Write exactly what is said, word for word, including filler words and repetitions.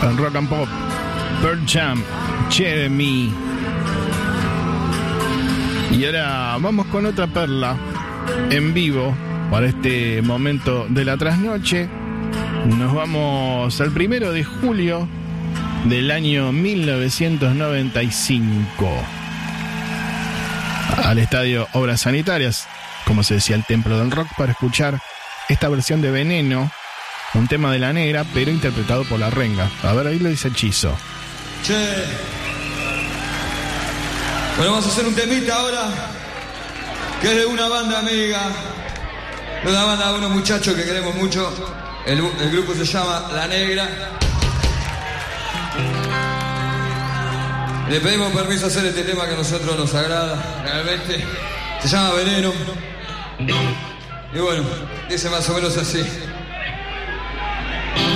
con Rock and Pop, Pearl Jam, Jeremy. Y ahora vamos con otra perla en vivo para este momento de la trasnoche. Nos vamos al primero de julio del año mil novecientos noventa y cinco al estadio Obras Sanitarias, como se decía, el templo del rock, para escuchar esta versión de Veneno, un tema de La Negra, pero interpretado por La Renga. A ver, ahí lo dice Hechizo. Che. Bueno, vamos a hacer un temita ahora, que es de una banda amiga, de una banda de unos muchachos que queremos mucho. El, el grupo se llama La Negra. Le pedimos permiso a hacer este tema que a nosotros nos agrada, realmente. Se llama Veneno. Y bueno, dice más o menos así.